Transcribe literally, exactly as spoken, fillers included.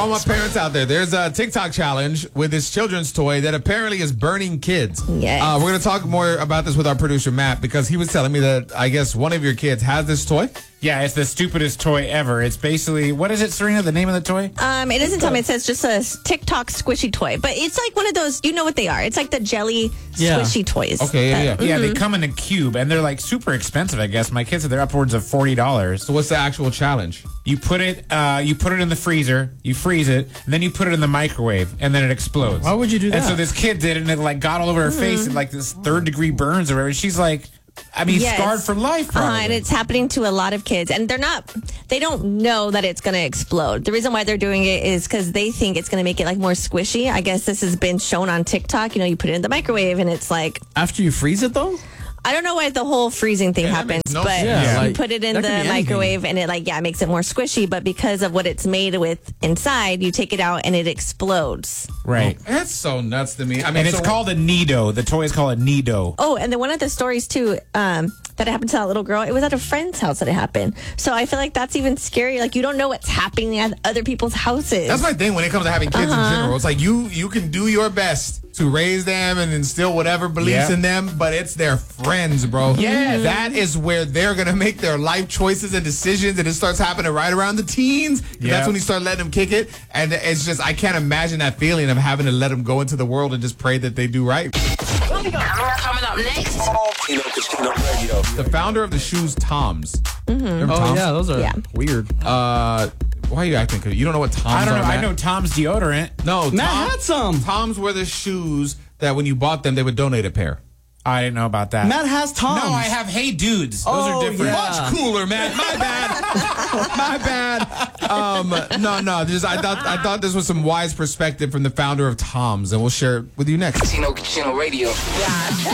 All my parents out there, there's a TikTok challenge with this children's toy that apparently is burning kids. Yes. Uh, we're going to talk more about this with our producer, Matt, because he was telling me that I guess one of your kids has this toy. Yeah, it's the stupidest toy ever. It's basically, what is it, Serena, the name of the toy? Um, it doesn't tell me. It says just a TikTok squishy toy. But it's like one of those, you know what they are. It's like the jelly Yeah. squishy toys. Okay, yeah, yeah. that- Yeah, they come in a cube, and they're like super expensive, I guess. My kids said they're upwards of forty dollars. So what's the actual challenge? You put it, uh, you put it in the freezer, you freeze it, and then you put it in the microwave, and then it explodes. Why would you do And that? so this kid did it, and it like got all over her face, and like this third degree burns or whatever. She's like, I mean, Yes. scarred for life, Uh, probably. and it's happening to a lot of kids. And they're not, they don't know that it's going to explode. The reason why they're doing it is because they think it's going to make it like more squishy. I guess this has been shown on TikTok. You know, you put it in the microwave and it's like, After you freeze it, though? I don't know why the whole freezing thing Yeah, that happens, makes no but sense. Yeah, you like, put it in that the could be anything. microwave and it like, yeah, it makes it more squishy. But because of what it's made with inside, you take it out and it explodes. right. That's so nuts to me. I mean, And it's so- called a Nido. The toy is called a Nido. Oh, and then one of the stories too, um, that happened to that little girl, it was at a friend's house that it happened. So I feel like that's even scary. Like you don't know what's happening at other people's houses. That's my thing when it comes to having kids Uh-huh. in general. It's like you you can do your best to raise them and instill whatever beliefs Yeah. in them, but it's their friends, bro. Yeah. That is where they're going to make their life choices and decisions, and it starts happening right around the teens. Yeah. That's when you start letting them kick it, and it's just, I can't imagine that feeling of having to let them go into the world and just pray that they do right. Coming up next. Kino Casino Radio. The founder of the shoes Toms. Remember Oh, Toms? yeah, those are Yeah. weird. Uh, why are you acting? You don't know what Toms I don't are, know. I Matt? know Tom's deodorant. No, Matt Tom- had some. Toms were the shoes that when you bought them, they would donate a pair. I didn't know about that. Matt has Toms. No, I have Hey Dudes. Those Oh, are different. yeah. Much cooler, man. My bad. My bad. Um, no, no. Just I thought I thought this was some wise perspective from the founder of Toms, and we'll share it with you next. Kino Casino Radio.